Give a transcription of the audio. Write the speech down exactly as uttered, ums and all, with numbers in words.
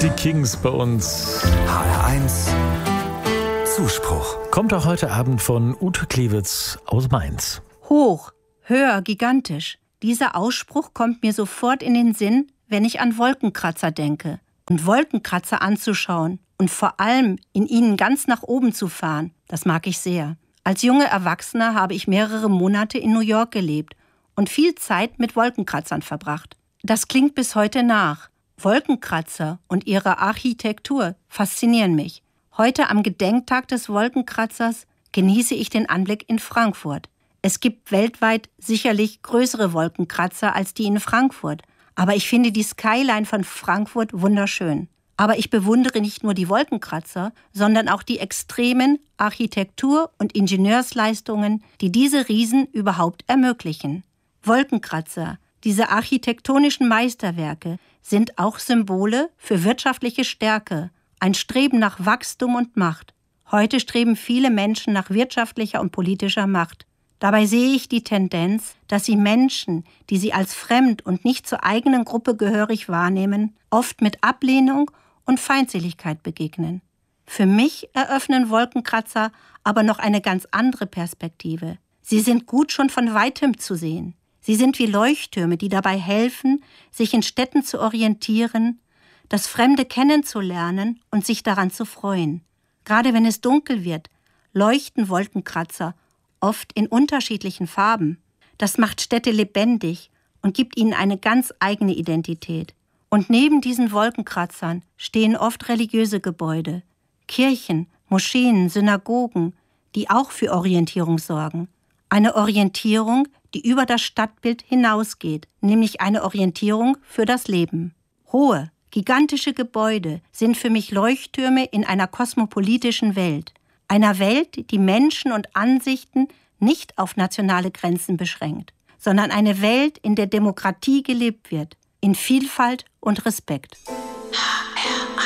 Die Kings bei uns. H R eins Zuspruch. Kommt auch heute Abend von Ute Klewitz aus Mainz. Hoch, höher, gigantisch. Dieser Ausspruch kommt mir sofort in den Sinn, wenn ich an Wolkenkratzer denke. Und Wolkenkratzer anzuschauen und vor allem in ihnen ganz nach oben zu fahren, das mag ich sehr. Als junge Erwachsener habe ich mehrere Monate in New York gelebt und viel Zeit mit Wolkenkratzern verbracht. Das klingt bis heute nach. Wolkenkratzer und ihre Architektur faszinieren mich. Heute am Gedenktag des Wolkenkratzers genieße ich den Anblick in Frankfurt. Es gibt weltweit sicherlich größere Wolkenkratzer als die in Frankfurt. Aber ich finde die Skyline von Frankfurt wunderschön. Aber ich bewundere nicht nur die Wolkenkratzer, sondern auch die extremen Architektur- und Ingenieursleistungen, die diese Riesen überhaupt ermöglichen. Wolkenkratzer, diese architektonischen Meisterwerke, sind auch Symbole für wirtschaftliche Stärke, ein Streben nach Wachstum und Macht. Heute streben viele Menschen nach wirtschaftlicher und politischer Macht. Dabei sehe ich die Tendenz, dass sie Menschen, die sie als fremd und nicht zur eigenen Gruppe gehörig wahrnehmen, oft mit Ablehnung und Feindseligkeit begegnen. Für mich eröffnen Wolkenkratzer aber noch eine ganz andere Perspektive. Sie sind gut schon von Weitem zu sehen. Sie sind wie Leuchttürme, die dabei helfen, sich in Städten zu orientieren, das Fremde kennenzulernen und sich daran zu freuen. Gerade wenn es dunkel wird, leuchten Wolkenkratzer, oft in unterschiedlichen Farben. Das macht Städte lebendig und gibt ihnen eine ganz eigene Identität. Und neben diesen Wolkenkratzern stehen oft religiöse Gebäude, Kirchen, Moscheen, Synagogen, die auch für Orientierung sorgen. Eine Orientierung, die über das Stadtbild hinausgeht, nämlich eine Orientierung für das Leben. Hohe, gigantische Gebäude sind für mich Leuchttürme in einer kosmopolitischen Welt. Einer Welt, die Menschen und Ansichten nicht auf nationale Grenzen beschränkt, sondern eine Welt, in der Demokratie gelebt wird, in Vielfalt und Respekt.